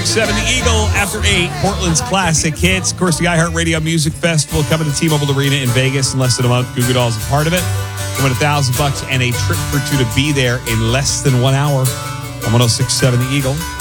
106.7 The Eagle after 8, Portland's classic hits. Of course, the iHeartRadio Music Festival coming to T-Mobile Arena in Vegas in less than a month. Goo Goo Dolls a part of it. Win $1,000 and a trip for two to be there in less than 1 hour on 106.7 The Eagle.